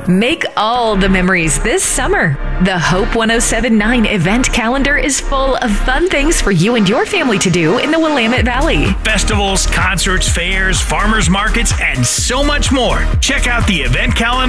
Make all the memories this summer. The Hope 1079 event calendar is full of fun things for you and your family to do in the Willamette Valley. Festivals, concerts, fairs, farmers markets, and so much more. Check out the event calendar